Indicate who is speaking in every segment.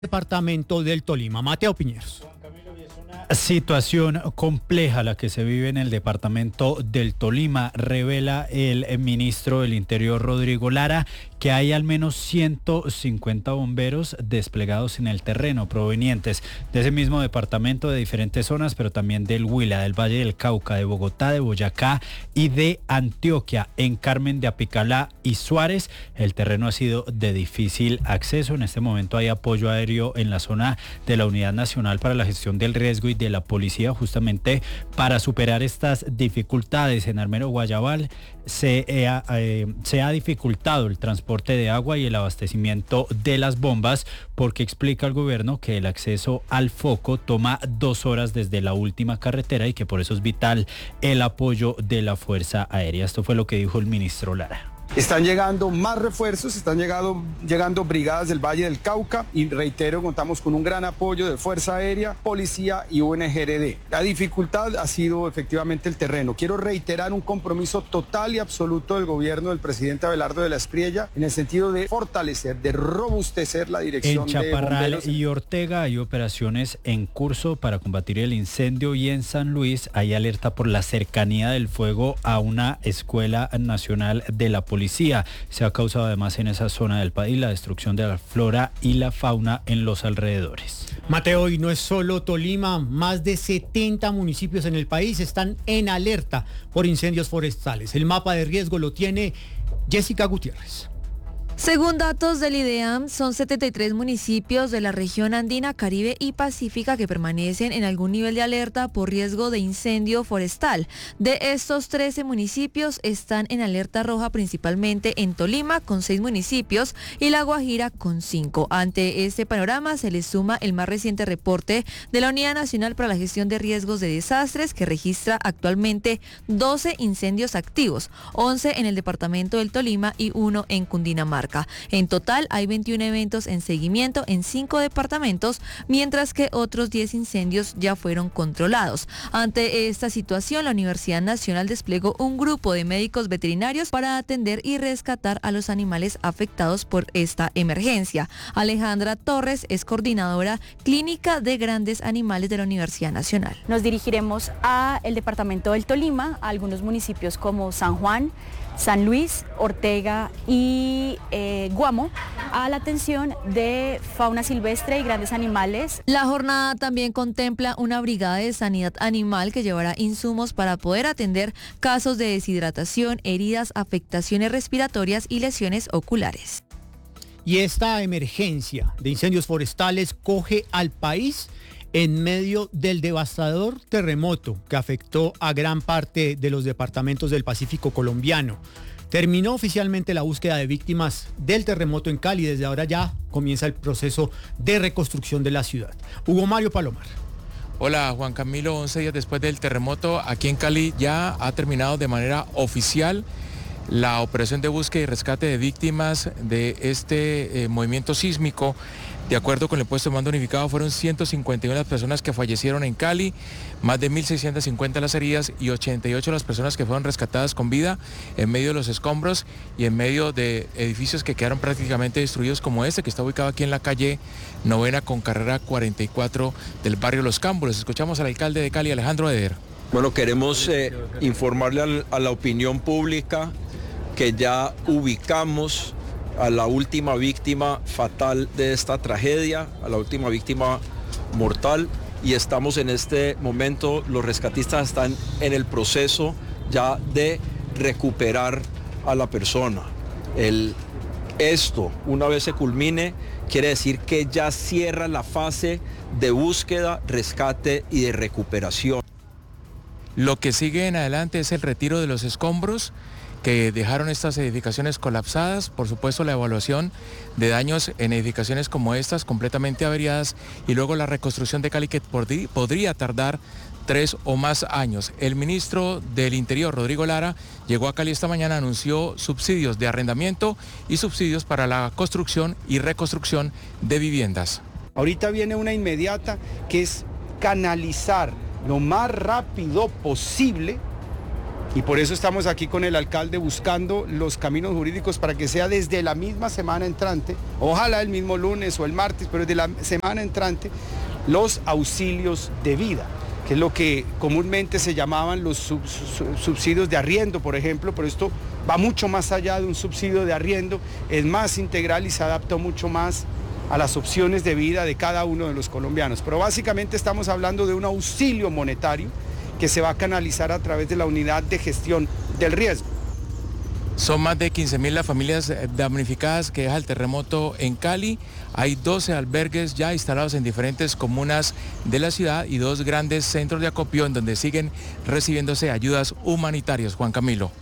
Speaker 1: Departamento del Tolima. Mateo Piñeros.
Speaker 2: Situación compleja la que se vive en el departamento del Tolima, revela el ministro del Interior Rodrigo Lara que hay al menos 150 bomberos desplegados en el terreno provenientes de ese mismo departamento, de diferentes zonas, pero también del Huila, del Valle del Cauca, de Bogotá, de Boyacá y de Antioquia. En Carmen de Apicalá y Suárez el terreno ha sido de difícil acceso. En este momento hay apoyo aéreo en la zona de la Unidad Nacional para la Gestión del Riesgo y de la Policía, justamente para superar estas dificultades. En Armero Guayabal se ha dificultado el transporte de agua y el abastecimiento de las bombas, porque explica el gobierno que el acceso al foco toma 2 horas desde la última carretera y que por eso es vital el apoyo de la Fuerza Aérea. Esto fue lo que dijo el ministro Lara.
Speaker 3: Están llegando más refuerzos, están llegando brigadas del Valle del Cauca y reitero, contamos con un gran apoyo de Fuerza Aérea, Policía y UNGRD. La dificultad ha sido efectivamente el terreno. Quiero reiterar un compromiso total y absoluto del gobierno del presidente Abelardo de la Espriella en el sentido de fortalecer, de robustecer la dirección de bomberos.
Speaker 2: En Chaparral y Ortega hay operaciones en curso para combatir el incendio y en San Luis hay alerta por la cercanía del fuego a una escuela nacional de la policía. Se ha causado además en esa zona del país la destrucción de la flora y la fauna en los alrededores.
Speaker 1: Mateo, y no es solo Tolima, más de 70 municipios en el país están en alerta por incendios forestales. El mapa de riesgo lo tiene Jessica Gutiérrez.
Speaker 4: Según datos del IDEAM, son 73 municipios de la región andina, Caribe y Pacífica que permanecen en algún nivel de alerta por riesgo de incendio forestal. De estos 13 municipios están en alerta roja principalmente en Tolima, con 6 municipios, y La Guajira, con 5. Ante este panorama se le suma el más reciente reporte de la Unidad Nacional para la Gestión de Riesgos de Desastres, que registra actualmente 12 incendios activos, 11 en el departamento del Tolima y 1 en Cundinamarca. En total hay 21 eventos en seguimiento en 5 departamentos, mientras que otros 10 incendios ya fueron controlados. Ante esta situación, la Universidad Nacional desplegó un grupo de médicos veterinarios para atender y rescatar a los animales afectados por esta emergencia. Alejandra Torres es coordinadora clínica de grandes animales de la Universidad Nacional.
Speaker 5: Nos dirigiremos al departamento del Tolima, a algunos municipios como San Juan, San Luis, Ortega y Guamo, a la atención de fauna silvestre y grandes animales.
Speaker 4: La jornada también contempla una brigada de sanidad animal que llevará insumos para poder atender casos de deshidratación, heridas, afectaciones respiratorias y lesiones oculares.
Speaker 1: Y esta emergencia de incendios forestales coge al país en medio del devastador terremoto que afectó a gran parte de los departamentos del Pacífico colombiano. Terminó oficialmente la búsqueda de víctimas del terremoto en Cali. Desde ahora ya comienza el proceso de reconstrucción de la ciudad. Hugo Mario Palomar.
Speaker 6: Hola Juan Camilo, 11 días después del terremoto, aquí en Cali ya ha terminado de manera oficial la operación de búsqueda y rescate de víctimas de este movimiento sísmico. De acuerdo con el puesto de mando unificado, fueron 151 las personas que fallecieron en Cali, más de 1.650 las heridas y 88 las personas que fueron rescatadas con vida en medio de los escombros y en medio de edificios que quedaron prácticamente destruidos, como este que está ubicado aquí en la calle Novena con carrera 44 del barrio Los Cámbulos. Escuchamos al alcalde de Cali, Alejandro Eder.
Speaker 7: Bueno, queremos informarle a la opinión pública que ya ubicamos a la última víctima fatal de esta tragedia, a la última víctima mortal, y estamos en este momento, los rescatistas están en el proceso ya de recuperar a la persona. Esto, una vez se culmine, quiere decir que ya cierra la fase de búsqueda, rescate y de recuperación.
Speaker 6: Lo que sigue en adelante es el retiro de los escombros que dejaron estas edificaciones colapsadas, por supuesto la evaluación de daños en edificaciones como estas completamente averiadas y luego la reconstrucción de Cali que podría tardar 3 o más años. El ministro del Interior, Rodrigo Lara, llegó a Cali esta mañana, anunció subsidios de arrendamiento y subsidios para la construcción y reconstrucción de viviendas.
Speaker 3: Ahorita viene una inmediata que es canalizar lo más rápido posible Y por eso estamos aquí con el alcalde buscando los caminos jurídicos para que sea desde la misma semana entrante, ojalá el mismo lunes o el martes, pero desde la semana entrante, los auxilios de vida, que es lo que comúnmente se llamaban los subsidios de arriendo, por ejemplo, pero esto va mucho más allá de un subsidio de arriendo, es más integral y se adapta mucho más a las opciones de vida de cada uno de los colombianos. Pero básicamente estamos hablando de un auxilio monetario que se va a canalizar a través de la unidad de gestión del riesgo.
Speaker 6: Son más de 15.000 las familias damnificadas que deja el terremoto en Cali. Hay 12 albergues ya instalados en diferentes comunas de la ciudad y 2 grandes centros de acopio en donde siguen recibiéndose ayudas humanitarias. Juan Camilo.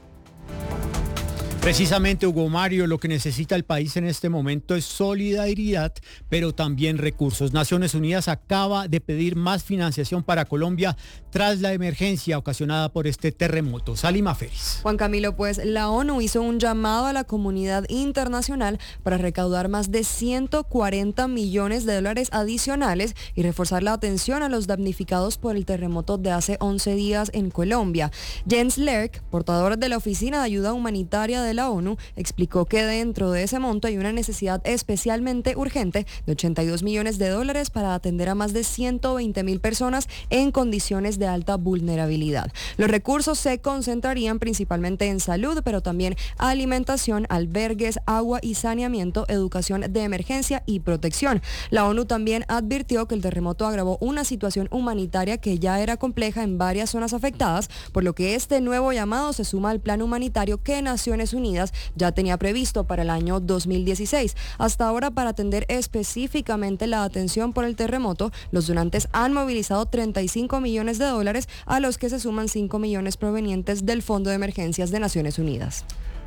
Speaker 1: Precisamente, Hugo Mario, lo que necesita el país en este momento es solidaridad, pero también recursos. Naciones Unidas acaba de pedir más financiación para Colombia tras la emergencia ocasionada por este terremoto. Salima Feris.
Speaker 8: Juan Camilo, pues la ONU hizo un llamado a la comunidad internacional para recaudar más de 140 millones de dólares adicionales y reforzar la atención a los damnificados por el terremoto de hace 11 días en Colombia. Jens Lerck, portador de la Oficina de Ayuda Humanitaria de la ONU, explicó que dentro de ese monto hay una necesidad especialmente urgente de 82 millones de dólares para atender a más de 120.000 personas en condiciones de alta vulnerabilidad. Los recursos se concentrarían principalmente en salud, pero también alimentación, albergues, agua y saneamiento, educación de emergencia y protección. La ONU también advirtió que el terremoto agravó una situación humanitaria que ya era compleja en varias zonas afectadas, por lo que este nuevo llamado se suma al plan humanitario que Naciones Unidas ya tenía previsto para el año 2016. Hasta ahora, para atender específicamente la atención por el terremoto, los donantes han movilizado 35 millones de dólares, a los que se suman 5 millones provenientes del Fondo de Emergencias de Naciones Unidas.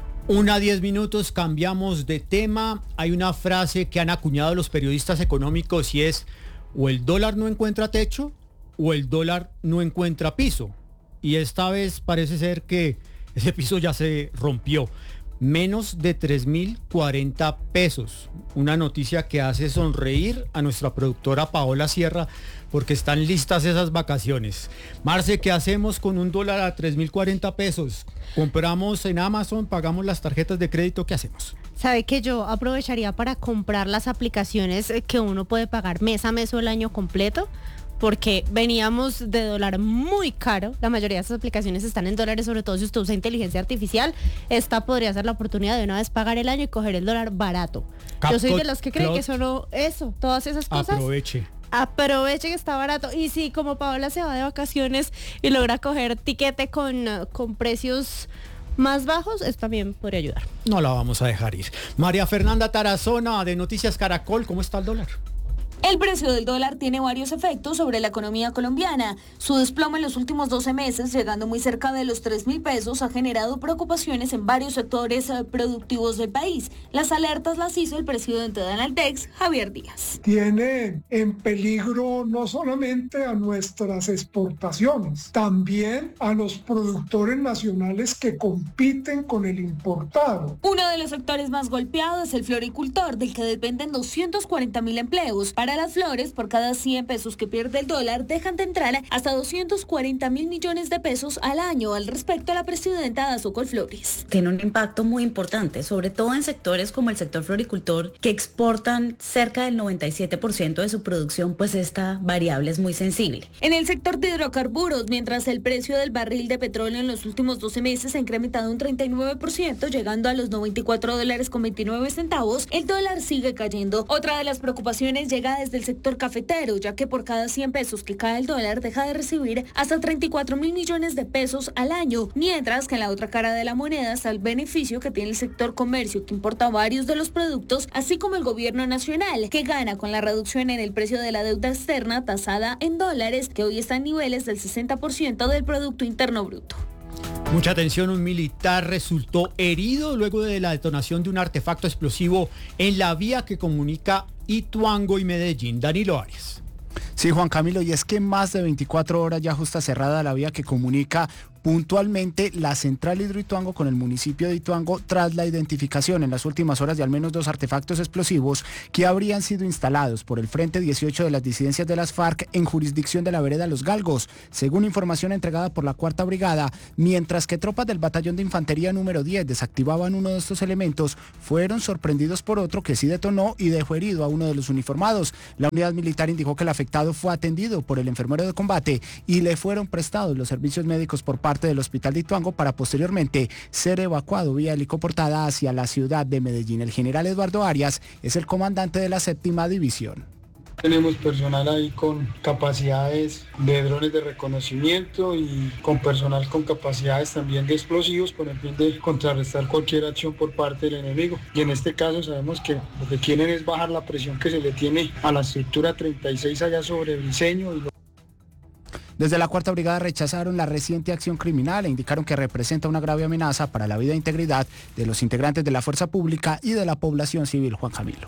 Speaker 1: 1:10, cambiamos de tema. Hay una frase que han acuñado los periodistas económicos y es: o el dólar no encuentra techo o el dólar no encuentra piso. Y esta vez parece ser que ese piso ya se rompió. Menos de 3.040 pesos. Una noticia que hace sonreír a nuestra productora Paola Sierra, porque están listas esas vacaciones. Marce, ¿qué hacemos con un dólar a 3.040 pesos? ¿Compramos en Amazon, pagamos las tarjetas de crédito? ¿Qué hacemos?
Speaker 9: Sabe que yo aprovecharía para comprar las aplicaciones que uno puede pagar mes a mes o el año completo, porque veníamos de dólar muy caro. La mayoría de estas aplicaciones están en dólares, sobre todo si usted usa inteligencia artificial. Esta podría ser la oportunidad de una vez pagar el año y coger el dólar barato. Yo soy de los que creen que solo eso, todas esas cosas. Aproveche que está barato. Y si como Paola se va de vacaciones y logra coger tiquete con precios más bajos, esto también podría ayudar.
Speaker 1: No la vamos a dejar ir. María Fernanda Tarazona, de Noticias Caracol, ¿cómo está el dólar?
Speaker 10: El precio del dólar tiene varios efectos sobre la economía colombiana. Su desplome en los últimos 12 meses, llegando muy cerca de los 3.000 pesos, ha generado preocupaciones en varios sectores productivos del país. Las alertas las hizo el presidente de Analtex, Javier Díaz.
Speaker 11: Tiene en peligro no solamente a nuestras exportaciones, también a los productores nacionales que compiten con el importado.
Speaker 10: Uno de los sectores más golpeados es el floricultor, del que dependen 240.000 empleos. Para las flores, por cada 100 pesos que pierde el dólar, dejan de entrar hasta 240.000 millones de pesos al año. Al respecto, la presidenta Dazo Colflores.
Speaker 12: Tiene un impacto muy importante, sobre todo en sectores como el sector floricultor, que exportan cerca del 97% de su producción, pues esta variable es muy sensible.
Speaker 10: En el sector de hidrocarburos, mientras el precio del barril de petróleo en los últimos 12 meses ha incrementado un 39%, llegando a los $94.29, el dólar sigue cayendo. Otra de las preocupaciones llega desde el sector cafetero, ya que por cada 100 pesos que cae el dólar deja de recibir hasta 34.000 millones de pesos al año, mientras que en la otra cara de la moneda está el beneficio que tiene el sector comercio, que importa varios de los productos, así como el gobierno nacional, que gana con la reducción en el precio de la deuda externa tasada en dólares, que hoy está en niveles del 60% del Producto Interno Bruto.
Speaker 1: Mucha atención, un militar resultó herido luego de la detonación de un artefacto explosivo en la vía que comunica Ituango y Medellín. Danilo Arias.
Speaker 13: Sí, Juan Camilo, y es que más de 24 horas ya justa cerrada la vía que comunica puntualmente la central Hidroituango con el municipio de Ituango tras la identificación en las últimas horas de al menos 2 artefactos explosivos que habrían sido instalados por el Frente 18 de las disidencias de las FARC en jurisdicción de la vereda Los Galgos, según información entregada por la 4ª Brigada, mientras que tropas del Batallón de Infantería número 10 desactivaban uno de estos elementos, fueron sorprendidos por otro que sí detonó y dejó herido a uno de los uniformados. La unidad militar indicó que el afectado fue atendido por el enfermero de combate y le fueron prestados los servicios médicos por parte del hospital de Ituango para posteriormente ser evacuado vía helicoportada hacia la ciudad de Medellín. El general Eduardo Arias es el comandante de la 7ª división.
Speaker 14: Tenemos personal ahí con capacidades de drones de reconocimiento y con personal con capacidades también de explosivos con el fin de contrarrestar cualquier acción por parte del enemigo. Y en este caso sabemos que lo que quieren es bajar la presión que se le tiene a la estructura 36 allá sobre Briceño.
Speaker 13: Desde la 4ª Brigada rechazaron la reciente acción criminal e indicaron que representa una grave amenaza para la vida e integridad de los integrantes de la fuerza pública y de la población civil. Juan Camilo.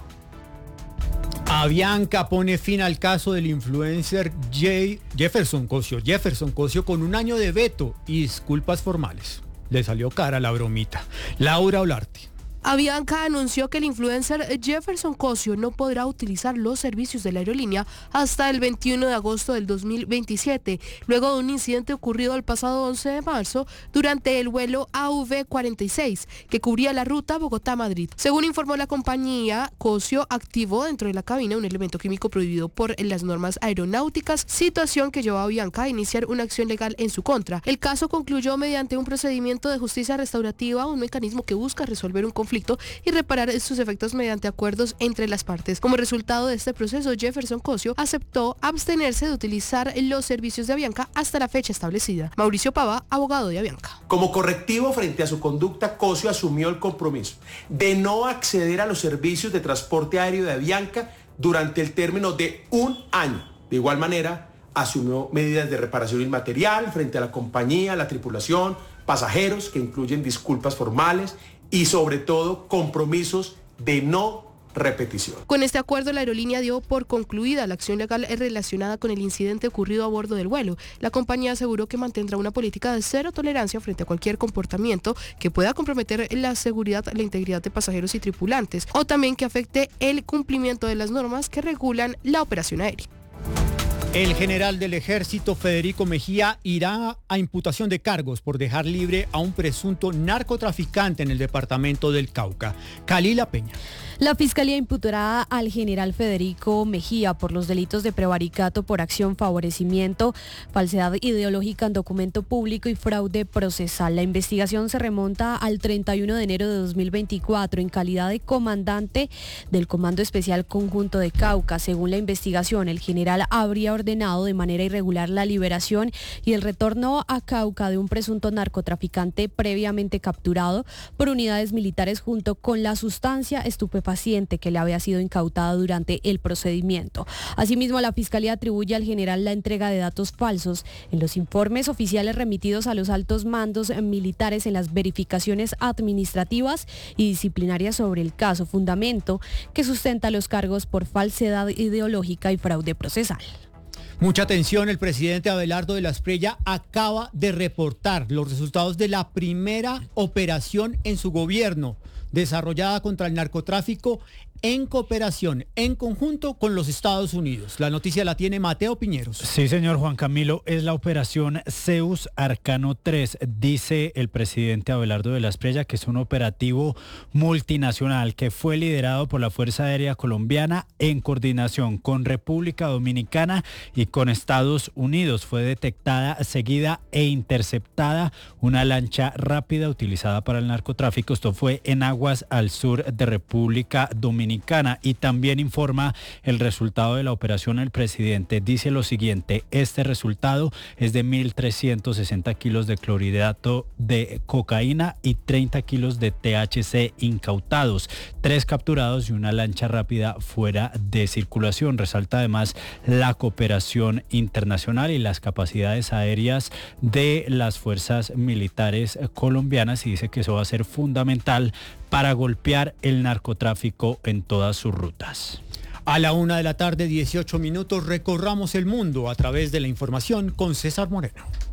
Speaker 1: Avianca pone fin al caso del influencer Jefferson Cosio con 1 año de veto y disculpas formales. Le salió cara la bromita. Laura Olarte.
Speaker 15: Avianca anunció que el influencer Jefferson Cosio no podrá utilizar los servicios de la aerolínea hasta el 21 de agosto del 2027, luego de un incidente ocurrido el pasado 11 de marzo durante el vuelo AV46, que cubría la ruta Bogotá-Madrid. Según informó la compañía, Cosio activó dentro de la cabina un elemento químico prohibido por las normas aeronáuticas, situación que llevó a Avianca a iniciar una acción legal en su contra. El caso concluyó mediante un procedimiento de justicia restaurativa, un mecanismo que busca resolver un conflicto y reparar sus efectos mediante acuerdos entre las partes. Como resultado de este proceso, Jefferson Cosio aceptó abstenerse de utilizar los servicios de Avianca hasta la fecha establecida. Mauricio Pava, abogado de Avianca.
Speaker 16: Como correctivo frente a su conducta, Cosio asumió el compromiso de no acceder a los servicios de transporte aéreo de Avianca durante el término de 1 año. De igual manera, asumió medidas de reparación inmaterial frente a la compañía, la tripulación, pasajeros, que incluyen disculpas formales y sobre todo compromisos de no repetición.
Speaker 15: Con este acuerdo, la aerolínea dio por concluida la acción legal relacionada con el incidente ocurrido a bordo del vuelo. La compañía aseguró que mantendrá una política de 0 tolerancia frente a cualquier comportamiento que pueda comprometer la seguridad, la integridad de pasajeros y tripulantes, o también que afecte el cumplimiento de las normas que regulan la operación aérea.
Speaker 1: El general del Ejército, Federico Mejía, irá a imputación de cargos por dejar libre a un presunto narcotraficante en el departamento del Cauca. Kalila Peña.
Speaker 17: La Fiscalía imputará al general Federico Mejía por los delitos de prevaricato por acción, favorecimiento, falsedad ideológica en documento público y fraude procesal. La investigación se remonta al 31 de enero de 2024 en calidad de comandante del Comando Especial Conjunto de Cauca. Según la investigación, el general habría ordenado de manera irregular la liberación y el retorno a Cauca de un presunto narcotraficante previamente capturado por unidades militares junto con la sustancia estupefaciente que le había sido incautada durante el procedimiento. Asimismo, la Fiscalía atribuye al general la entrega de datos falsos en los informes oficiales remitidos a los altos mandos militares en las verificaciones administrativas y disciplinarias sobre el caso, fundamento que sustenta los cargos por falsedad ideológica y fraude procesal.
Speaker 1: Mucha atención, el presidente Abelardo de la Espriella acaba de reportar los resultados de la primera operación en su gobierno, desarrollada contra el narcotráfico en cooperación, en conjunto con los Estados Unidos. La noticia la tiene Mateo Piñeros.
Speaker 2: Sí, señor Juan Camilo, es la operación Zeus Arcano 3. Dice el presidente Abelardo de la Espriella que es un operativo multinacional que fue liderado por la Fuerza Aérea Colombiana en coordinación con República Dominicana y con Estados Unidos. Fue detectada, seguida e interceptada una lancha rápida utilizada para el narcotráfico. Esto fue en aguas al sur de República Dominicana. Y también informa el resultado de la operación el presidente. Dice lo siguiente: este resultado es de 1.360 kilos de clorhidrato de cocaína y 30 kilos de THC incautados, 3 capturados y una lancha rápida fuera de circulación. Resalta además la cooperación internacional y las capacidades aéreas de las fuerzas militares colombianas y dice que eso va a ser fundamental para golpear el narcotráfico en todas sus rutas.
Speaker 1: A la 1:18 p.m, recorramos el mundo a través de la información con César Moreno.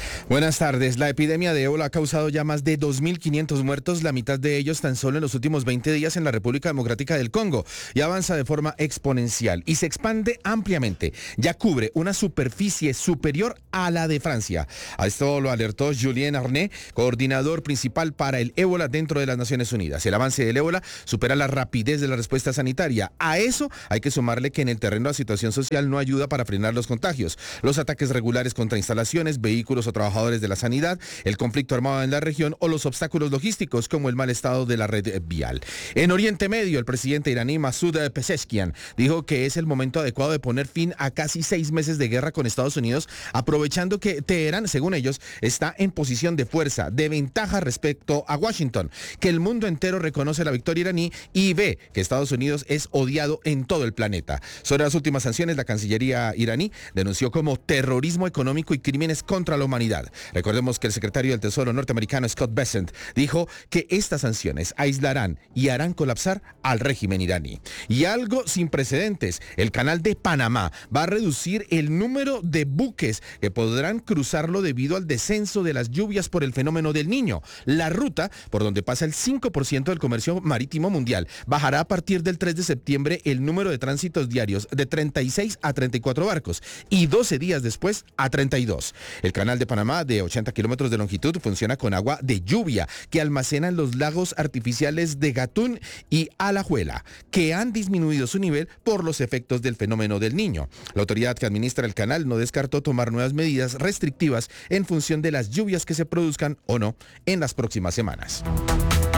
Speaker 18: Buenas tardes. La epidemia de ébola ha causado ya más de 2.500 muertos, la mitad de ellos tan solo en los últimos 20 días en la República Democrática del Congo, y avanza de forma exponencial y se expande ampliamente. Ya cubre una superficie superior a la de Francia. A esto lo alertó Julien Arnay, coordinador principal para el ébola dentro de las Naciones Unidas. El avance del ébola supera la rapidez de la respuesta sanitaria. A eso hay que sumarle que en el terreno la situación social no ayuda para frenar los contagios. Los ataques regulares contra instalaciones, vehículos o trabajadores de la sanidad, el conflicto armado en la región o los obstáculos logísticos como el mal estado de la red vial. En Oriente Medio, el presidente iraní Masoud Pezeshkian dijo que es el momento adecuado de poner fin a casi 6 meses de guerra con Estados Unidos, aprovechando que Teherán, según ellos, está en posición de fuerza, de ventaja respecto a Washington, que el mundo entero reconoce la victoria iraní y ve que Estados Unidos es odiado en todo el planeta. Sobre las últimas sanciones, la Cancillería iraní denunció como terrorismo económico y crímenes contra la humanidad. Recordemos que el secretario del Tesoro norteamericano Scott Bessent dijo que estas sanciones aislarán y harán colapsar al régimen iraní. Y algo sin precedentes, el canal de Panamá va a reducir el número de buques que podrán cruzarlo debido al descenso de las lluvias por el fenómeno del Niño. La ruta por donde pasa el 5% del comercio marítimo mundial bajará a partir del 3 de septiembre el número de tránsitos diarios de 36 a 34 barcos y 12 días después a 32. El canal de Panamá, de 80 kilómetros de longitud, funciona con agua de lluvia que almacenan los lagos artificiales de Gatún y Alajuela, que han disminuido su nivel por los efectos del fenómeno del Niño. La autoridad que administra el canal no descartó tomar nuevas medidas restrictivas en función de las lluvias que se produzcan o no en las próximas semanas.